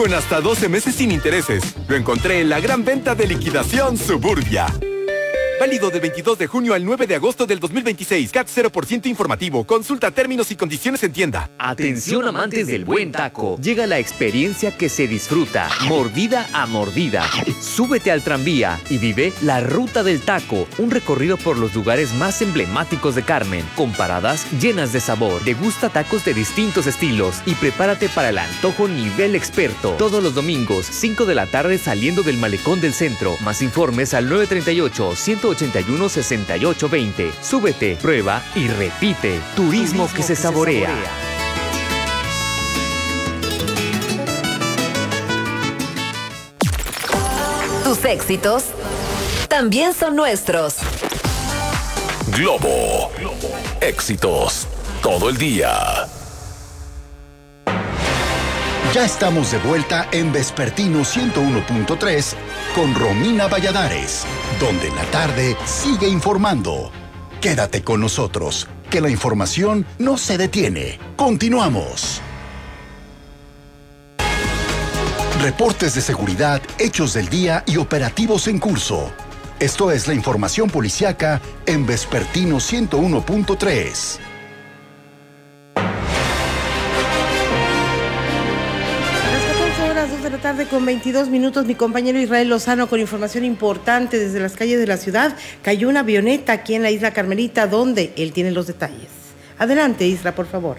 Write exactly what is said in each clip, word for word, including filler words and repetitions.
con hasta doce meses sin intereses. Lo encontré en la gran venta de liquidación Suburbia. Válido del veintidós de junio al nueve de agosto del dos mil veintiséis. C A T cero por ciento informativo. Consulta términos y condiciones en tienda. Atención amantes del buen taco. Llega la experiencia que se disfruta, mordida a mordida. Súbete al tranvía y vive la Ruta del Taco. Un recorrido por los lugares más emblemáticos de Carmen, con paradas llenas de sabor. Degusta tacos de distintos estilos y prepárate para el antojo nivel experto. Todos los domingos, cinco de la tarde saliendo del Malecón del Centro. Más informes al nueve tres ocho, ciento ochenta y uno, sesenta y ocho veinte. Súbete, prueba y repite. Turismo, Turismo que, se, que saborea. se saborea. Tus éxitos también son nuestros. Globo. Éxitos todo el día. Ya estamos de vuelta en Vespertino ciento uno punto tres con Romina Valladares, donde la tarde sigue informando. Quédate con nosotros, que la información no se detiene. Continuamos. Reportes de seguridad, hechos del día y operativos en curso. Esto es la información policiaca en Vespertino ciento uno punto tres. dos de la tarde con veintidós minutos, mi compañero Israel Lozano con información importante desde las calles de la ciudad. Cayó una avioneta aquí en la isla Carmelita, donde él tiene los detalles. Adelante, Isra, por favor.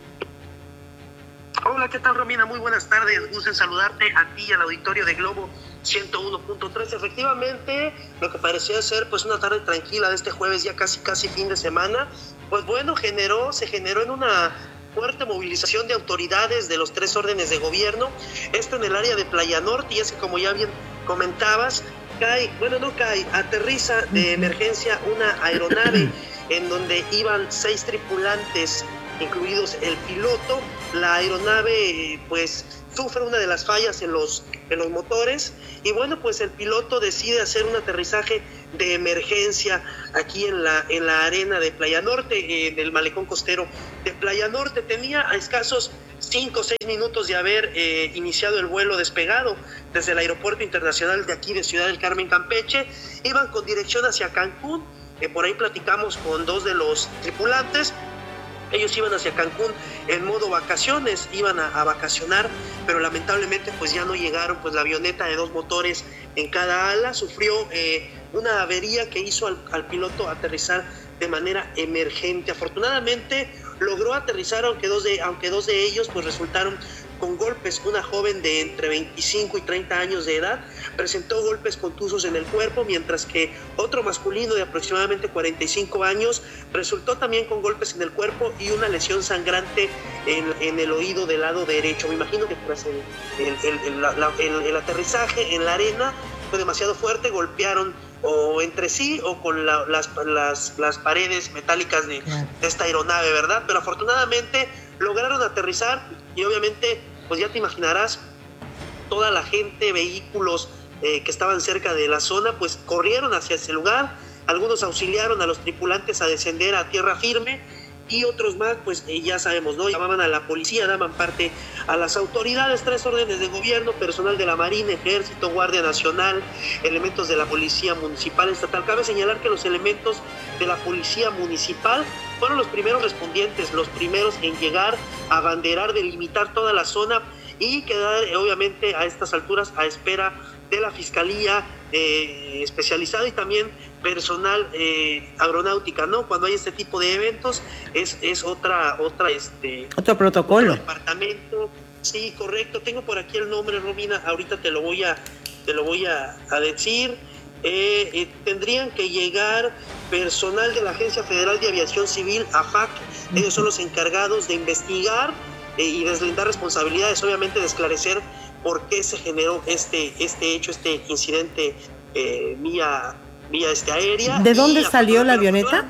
Hola, ¿qué tal, Romina? Muy buenas tardes. Gusto en saludarte a ti y al auditorio de Globo ciento uno punto tres. Efectivamente, lo que parecía ser pues una tarde tranquila de este jueves, ya casi casi fin de semana, pues bueno, generó, se generó en una fuerte movilización de autoridades de los tres órdenes de gobierno, esto en el área de Playa Norte, y es que como ya bien comentabas, cae, bueno no cae, aterriza de emergencia una aeronave en donde iban seis tripulantes, incluidos el piloto. La aeronave pues sufre una de las fallas en los, en los motores, y bueno, pues el piloto decide hacer un aterrizaje de emergencia aquí en la, en la arena de Playa Norte, en el malecón costero de Playa Norte. Tenía a escasos cinco o seis minutos de haber eh, iniciado el vuelo despegado desde el aeropuerto internacional de aquí de Ciudad del Carmen, Campeche. Iban con dirección hacia Cancún, eh, por ahí platicamos con dos de los tripulantes. Ellos iban hacia Cancún en modo vacaciones, iban a, a vacacionar, pero lamentablemente pues ya no llegaron, pues la avioneta de dos motores en cada ala sufrió eh, una avería que hizo al, al piloto aterrizar de manera emergente. Afortunadamente logró aterrizar, aunque dos de, aunque dos de ellos pues resultaron con golpes. Una joven de entre veinticinco y treinta años de edad presentó golpes contusos en el cuerpo, mientras que otro masculino de aproximadamente cuarenta y cinco años resultó también con golpes en el cuerpo y una lesión sangrante en, en el oído del lado derecho. Me imagino que tras el, el, el, el, la, el, el aterrizaje en la arena fue demasiado fuerte, golpearon o entre sí o con la, las, las, las paredes metálicas de, de esta aeronave, ¿verdad? Pero afortunadamente lograron aterrizar y obviamente, pues ya te imaginarás, toda la gente, vehículos eh, que estaban cerca de la zona, pues corrieron hacia ese lugar. Algunos auxiliaron a los tripulantes a descender a tierra firme y otros más, pues eh, ya sabemos, ¿no? Llamaban a la policía, daban parte a las autoridades, tres órdenes de gobierno, personal de la Marina, Ejército, Guardia Nacional, elementos de la Policía Municipal Estatal. Cabe señalar que los elementos de la Policía Municipal fueron los primeros respondientes, los primeros en llegar a banderar, delimitar toda la zona y quedar, eh, obviamente, a estas alturas a espera de la Fiscalía eh, especializada y también personal eh, aeronáutica, ¿no? Cuando hay este tipo de eventos es, es otra, otra, este... Otro protocolo. Otro departamento. Sí, correcto. Tengo por aquí el nombre, Romina, ahorita te lo voy a, te lo voy a, a decir. Eh, eh, tendrían que llegar personal de la Agencia Federal de Aviación Civil, A F A C. Ellos son los encargados de investigar eh, y deslindar responsabilidades, obviamente de esclarecer por qué se generó este, este hecho, este incidente eh, vía, vía este, aérea. ¿De dónde salió la avioneta?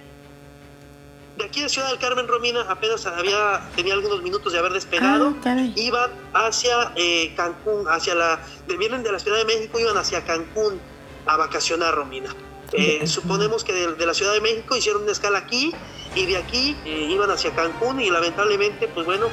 De aquí de Ciudad del Carmen, Romina, apenas había, tenía algunos minutos de haber despegado. Ah, iban hacia eh, Cancún, hacia la, vienen de la Ciudad de México, iban hacia Cancún a vacacionar, Romina. Eh, suponemos que de, de la Ciudad de México hicieron una escala aquí y de aquí eh, iban hacia Cancún y lamentablemente, pues bueno,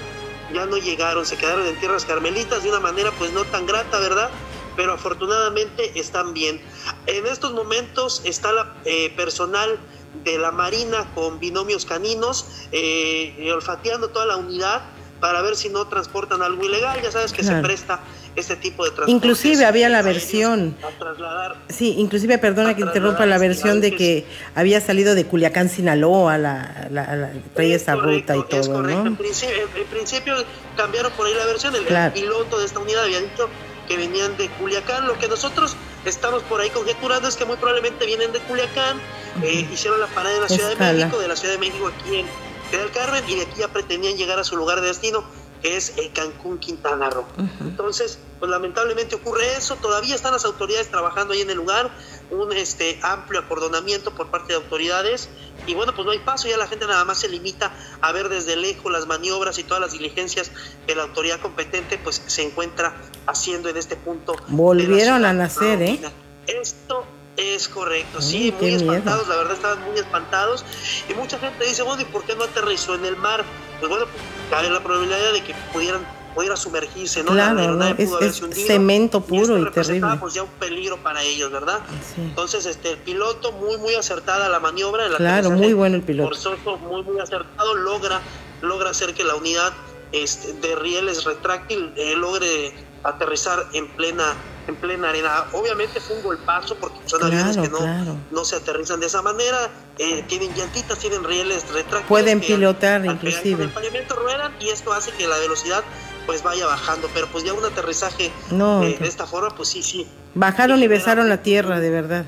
ya no llegaron, se quedaron en tierras carmelitas de una manera pues no tan grata, ¿verdad? Pero afortunadamente están bien. En estos momentos está la eh, personal de la Marina con binomios caninos eh, olfateando toda la unidad para ver si no transportan algo ilegal. Ya sabes que claro, se presta este tipo de transporte. Inclusive había la versión, sí, inclusive, perdona que interrumpa, la versión de que había salido de Culiacán, Sinaloa, la, la, la, traía esa ruta y todo, es correcto, ¿no? En principio, en principio cambiaron por ahí la versión, el, claro, el piloto de esta unidad había dicho que venían de Culiacán. Lo que nosotros estamos por ahí conjeturando es que muy probablemente vienen de Culiacán, uh-huh, eh, hicieron la parada en la Ciudad Escala. de México, de la Ciudad de México aquí en Ciudad del Carmen, y de aquí ya pretendían llegar a su lugar de destino, que es eh, Cancún, Quintana Roo. Uh-huh. Entonces, pues lamentablemente ocurre eso. Todavía están las autoridades trabajando ahí en el lugar, un este amplio acordonamiento por parte de autoridades, y bueno, pues no hay paso, ya la gente nada más se limita a ver desde lejos las maniobras y todas las diligencias que la autoridad competente pues se encuentra haciendo en este punto. Volvieron a nacer, ¿eh? Esto es correcto, Ay, sí, muy espantados, miedo. La verdad estaban muy espantados, y mucha gente dice, bueno, ¿y por qué no aterrizó en el mar? Pues bueno, pues, cabe la probabilidad de que pudieran pudiera sumergirse, ¿no? Claro, la no, es, es cemento puro y, y terrible. Pues ya un peligro para ellos, ¿verdad? Sí. Entonces, este, el piloto muy, muy acertada la maniobra. El claro, muy bueno el piloto. Forzoso, muy, muy acertado, logra, logra hacer que la unidad este, de rieles retráctil eh, logre aterrizar en plena, en plena arena. Obviamente fue un golpazo porque son claro, aviones que no, claro. no se aterrizan de esa manera. Eh, tienen llantitas, tienen rieles retráctiles. Pueden pilotar, inclusive. El pavimento ruedan y esto hace que la velocidad pues vaya bajando, pero pues ya un aterrizaje no, eh, de esta forma, pues sí, sí. Bajaron y, y besaron la tierra, de verdad.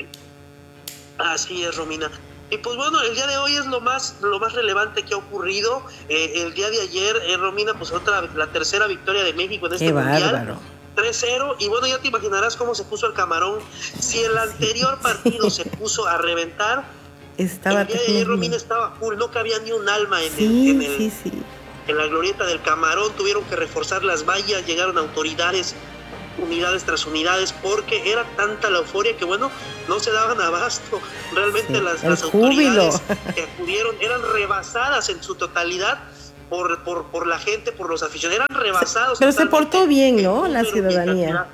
Así es, Romina. Y pues bueno, el día de hoy es lo más lo más relevante que ha ocurrido. Eh, el día de ayer, eh, Romina, pues otra, la tercera victoria de México en este Qué mundial. Bárbaro. tres cero, y bueno, ya te imaginarás cómo se puso el Camarón. Si el anterior sí. partido se puso a reventar, estaba el día de ayer, Romina, estaba full, no cabía ni un alma en sí, el... En el sí, sí. En la glorieta del Camarón tuvieron que reforzar las vallas, llegaron autoridades, unidades tras unidades, porque era tanta la euforia que, bueno, no se daban abasto. Realmente sí, las, las autoridades que acudieron eran rebasadas en su totalidad por, por, por la gente, por los aficionados, eran rebasados. Pero se portó bien, ¿no? La ciudadanía.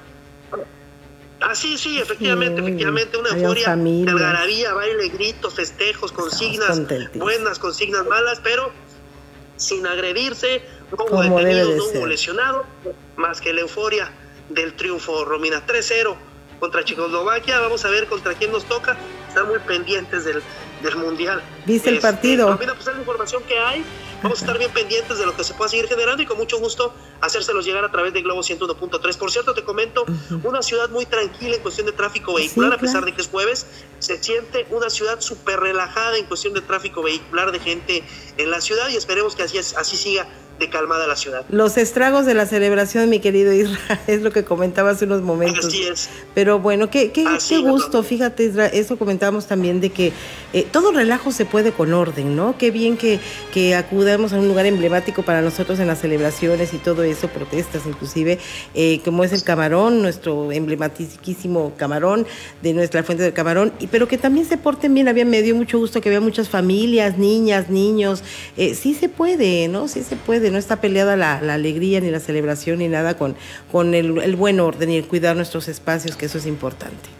Ah, sí, sí, efectivamente, sí, efectivamente, una euforia, algarabía, baile, gritos, festejos, consignas buenas, consignas malas, pero sin agredirse, no hubo detenidos, no hubo lesionados, más que la euforia del triunfo, Romina. tres cero contra Checoslovaquia. Vamos a ver contra quién nos toca. Están muy pendientes del, del Mundial. ¿Viste el este, partido? Romina, pues es la información que hay. Vamos a estar bien pendientes de lo que se pueda seguir generando y con mucho gusto hacérselos llegar a través de Globo ciento uno punto tres. Por cierto, te comento, uh-huh. una ciudad muy tranquila en cuestión de tráfico vehicular, sí, a pesar claro. de que es jueves, se siente una ciudad súper relajada en cuestión de tráfico vehicular, de gente en la ciudad, y esperemos que así, así siga de calmada la ciudad. Los estragos de la celebración, mi querido Israel, es lo que comentaba hace unos momentos. Así es. Pero bueno, qué, qué, qué gusto, fíjate, Israel, eso comentábamos también de que eh, todo relajo se puede con orden, ¿no? Qué bien que, que acudamos a un lugar emblemático para nosotros en las celebraciones y todo eso, protestas inclusive, eh, como es el Camarón, nuestro emblematiquísimo Camarón, de nuestra fuente del Camarón, y, pero que también se porten bien. Había, me dio mucho gusto que había muchas familias, niñas, niños, eh, sí se puede, ¿no? Sí se puede. No está peleada la, la alegría ni la celebración ni nada con, con el, el buen orden y el cuidar nuestros espacios, que eso es importante.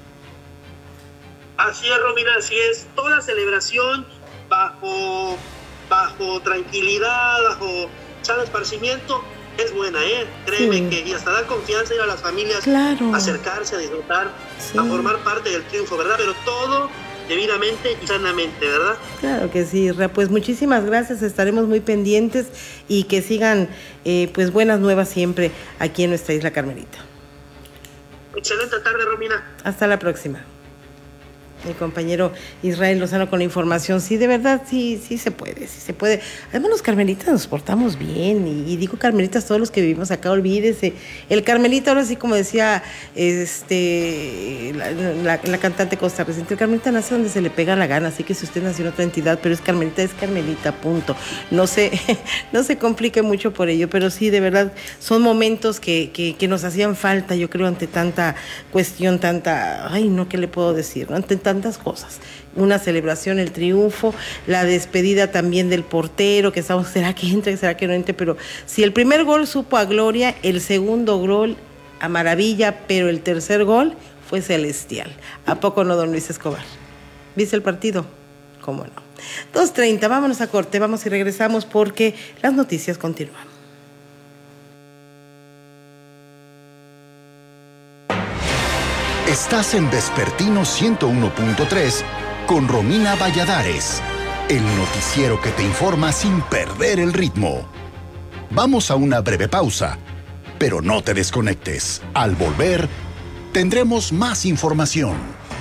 Así es, Romina, así es. Toda celebración bajo, bajo tranquilidad, bajo sano esparcimiento es buena, ¿eh? Créeme sí. que y hasta da confianza ir a las familias, claro. acercarse, a disfrutar, sí. a formar parte del triunfo, ¿verdad? Pero todo debidamente y sanamente, ¿verdad? Claro que sí, Ra, pues muchísimas gracias, estaremos muy pendientes y que sigan eh, pues buenas nuevas siempre aquí en nuestra Isla Carmelita. Excelente tarde, Romina. Hasta la próxima. Mi compañero Israel Lozano con la información. Sí, de verdad, sí, sí se puede, sí se puede. Además, los carmelitas nos portamos bien, y, y digo carmelitas, todos los que vivimos acá, olvídese. El carmelita, ahora sí, como decía este la, la, la cantante costarricense, el carmelita nace donde se le pega la gana, así que si usted nació en otra entidad, pero es carmelita, es carmelita, punto. No se, no se complique mucho por ello, pero sí, de verdad, son momentos que, que, que nos hacían falta, yo creo, ante tanta cuestión, tanta, ay, no, ¿qué le puedo decir? ¿No? Ante tantas cosas. Una celebración, el triunfo, la despedida también del portero, que estamos, ¿será que entre, será que no entre? Pero si el primer gol supo a gloria, el segundo gol a maravilla, pero el tercer gol fue celestial. ¿A poco no, don Luis Escobar? ¿Viste el partido? ¿Cómo no? dos treinta, vámonos a corte, vamos y regresamos porque las noticias continúan. Estás en Vespertino ciento uno punto tres con Romina Valladares, el noticiero que te informa sin perder el ritmo. Vamos a una breve pausa, pero no te desconectes. Al volver, tendremos más información.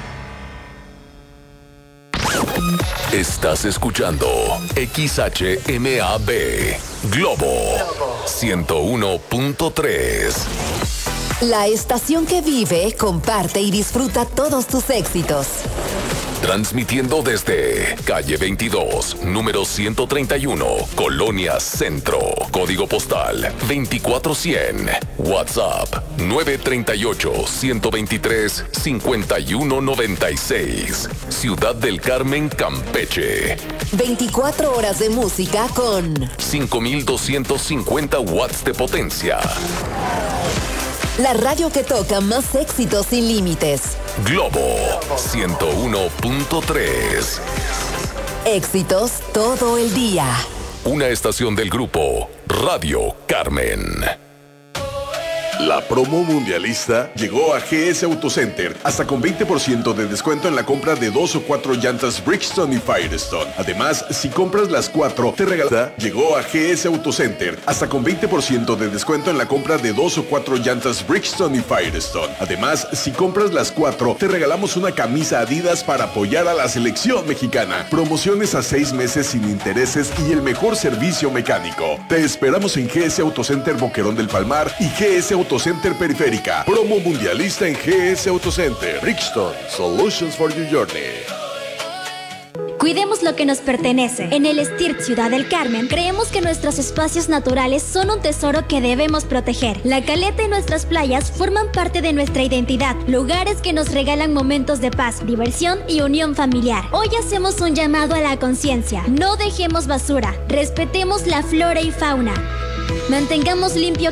Estás escuchando X H M A B Globo ciento uno punto tres. La estación que vive, comparte y disfruta todos tus éxitos. Transmitiendo desde calle veintidós, número ciento treinta y uno, Colonia Centro. Código postal veinticuatro cien. WhatsApp nueve tres ocho, uno dos tres, cinco uno nueve seis. Ciudad del Carmen, Campeche. veinticuatro horas de música con cinco mil doscientos cincuenta watts de potencia. la radio que toca más éxitos sin límites. Globo ciento uno punto tres. Éxitos todo el día. Una estación del grupo Radio Carmen. La promo mundialista llegó a G S Autocenter, hasta con veinte por ciento de descuento en la compra de dos o cuatro llantas Bridgestone y Firestone. Además, si compras las cuatro, te regalamos. Llegó a G S Autocenter, hasta con veinte por ciento de descuento en la compra de dos o cuatro llantas Bridgestone y Firestone. Además, si compras las cuatro, te regalamos una camisa Adidas para apoyar a la selección mexicana. Promociones a seis meses sin intereses y el mejor servicio mecánico. Te esperamos en G S Autocenter Boquerón del Palmar y G S Autocenter Autocenter Periférica. Promo mundialista en G S Autocenter. Bridgestone, Solutions for Your Journey. Cuidemos lo que nos pertenece. En el STIRT Ciudad del Carmen, creemos que nuestros espacios naturales son un tesoro que debemos proteger. La caleta y nuestras playas forman parte de nuestra identidad, lugares que nos regalan momentos de paz, diversión y unión familiar. Hoy hacemos un llamado a la conciencia. No dejemos basura, respetemos la flora y fauna. Mantengamos limpio